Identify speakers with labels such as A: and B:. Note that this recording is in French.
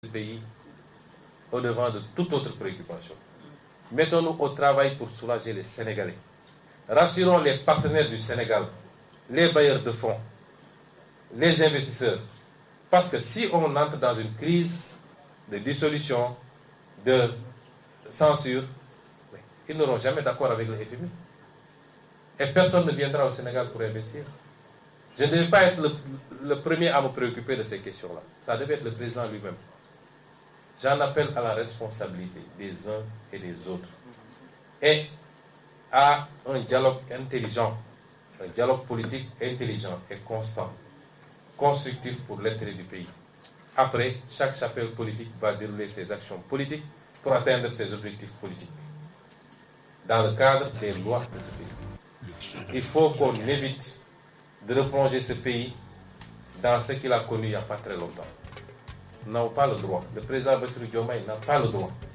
A: ce pays au-devant de toute autre préoccupation. Mettons-nous au travail pour soulager les Sénégalais. Rassurons les partenaires du Sénégal, les bailleurs de fonds, les investisseurs. Parce que si on entre dans une crise de dissolution, de censure, ils n'auront jamais d'accord avec le FMI. Et personne ne viendra au Sénégal pour investir. Je ne devais pas être le premier à me préoccuper de ces questions-là. Ça devait être le président lui-même. J'en appelle à la responsabilité des uns et des autres. Et à un dialogue intelligent, un dialogue politique intelligent et constant, constructif pour l'intérêt du pays. Après, chaque chapelle politique va dérouler ses actions politiques pour atteindre ses objectifs politiques, dans le cadre des lois de ce pays. Il faut qu'on évite de replonger ce pays dans ce qu'il a connu il n'y a pas très longtemps. Nous n'avons pas le droit. Le président Bassirou Diomaye n'a pas le droit